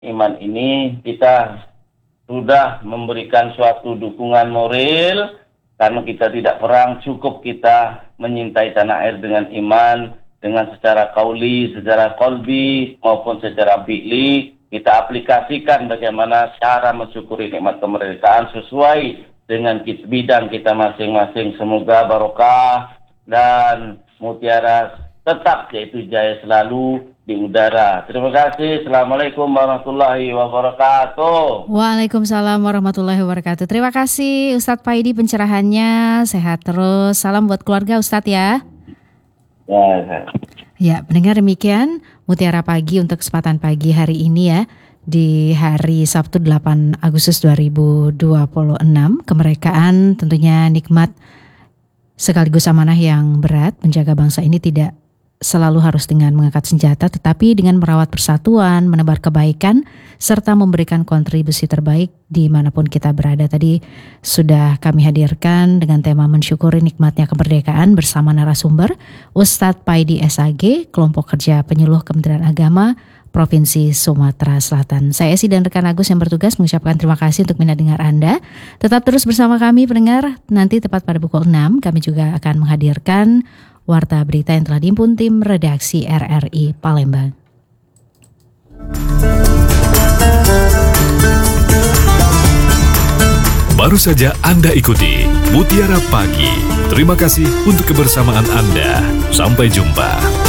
iman ini kita sudah memberikan suatu dukungan moral karena kita tidak perang, cukup kita menyintai tanah air dengan iman, dengan secara kauli, secara kolbi maupun secara fi'li. Kita aplikasikan bagaimana cara mensyukuri nikmat kemerdekaan sesuai dengan bidang kita masing-masing. Semoga barokah dan mutiara tetap yaitu jaya selalu di udara. Terima kasih. Assalamualaikum warahmatullahi wabarakatuh. Waalaikumsalam warahmatullahi wabarakatuh. Terima kasih Ustadz Paidi pencerahannya. Sehat terus. Salam buat keluarga Ustadz ya. Ya, pendengar, demikian Mutiara Pagi untuk kesempatan pagi hari ini ya. Di hari Sabtu 8 Agustus 2026. Kemerdekaan tentunya nikmat sekaligus amanah yang berat. Menjaga bangsa ini tidak selalu harus dengan mengangkat senjata, tetapi dengan merawat persatuan, menebar kebaikan, serta memberikan kontribusi terbaik dimanapun kita berada. Tadi sudah kami hadirkan dengan tema mensyukuri nikmatnya kemerdekaan bersama narasumber Ustadz Paidi SAG, kelompok kerja penyuluh Kementerian Agama Provinsi Sumatera Selatan. Saya Esi dan rekan Agus yang bertugas mengucapkan terima kasih untuk minat dengar Anda. Tetap terus bersama kami pendengar, nanti tepat pada pukul 6 kami juga akan menghadirkan warta berita yang telah dihimpun tim redaksi RRI Palembang. Baru saja Anda ikuti Mutiara Pagi. Terima kasih untuk kebersamaan Anda. Sampai jumpa.